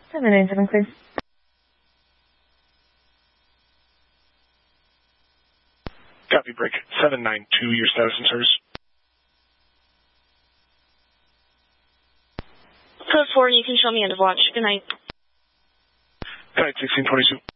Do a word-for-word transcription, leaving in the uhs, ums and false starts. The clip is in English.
seven nine seven, clear. Copy, break. seven nine two, your status and service. Code four, you can show me end of watch. Good night. Good night, sixteen twenty-two.